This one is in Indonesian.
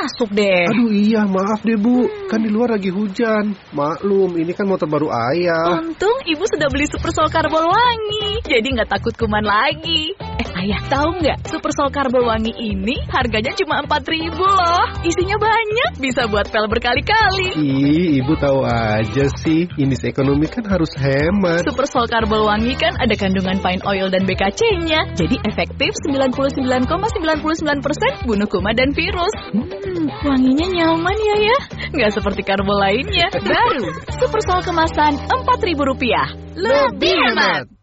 masuk deh. Aduh iya, maaf deh Bu. Kan di luar lagi hujan. Maklum, ini kan motor baru Ayah. Untung Ibu sudah beli Supersol Karbol Wangi. Jadi nggak takut kuman lagi. Ayah tahu nggak? Supersol Karbol Wangi ini harganya cuma 4.000 loh. Isinya banyak, bisa buat pel berkali-kali. Ih, Ibu tahu aja sih. Ini ekonomi kan harus hemat. Supersol Karbol Wangi kan ada kandungan pine oil dan BKC-nya. Jadi efektif 99,99% bunuh kuman dan virus. Wanginya nyaman ya. Nggak seperti karbol lainnya. Baru, Supersol kemasan Rp4.000. Lebih hemat.